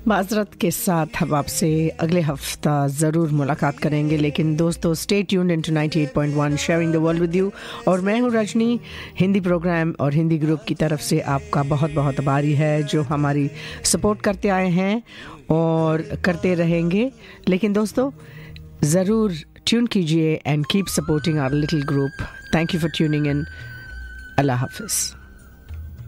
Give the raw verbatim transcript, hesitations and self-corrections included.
माजरत के साथ हम आपसे अगले हफ्ता ज़रूर मुलाकात करेंगे, लेकिन दोस्तों stay tuned into ninety eight point one sharing the world with you. और मैं हूँ रजनी। हिंदी प्रोग्राम और हिंदी ग्रुप की तरफ से आपका बहुत बहुत आभारी है जो हमारी सपोर्ट करते आए हैं और करते रहेंगे। लेकिन दोस्तों ज़रूर ट्यून कीजिए and keep supporting our little group. Thank you for tuning in. अल्लाह हाफिज़।